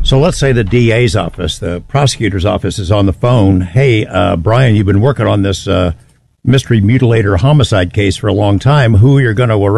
So let's say the DA's office, the prosecutor's office, is on the phone. Hey, Brian, you've been working on this mystery mutilator homicide case for a long time. Who you're going to arrest?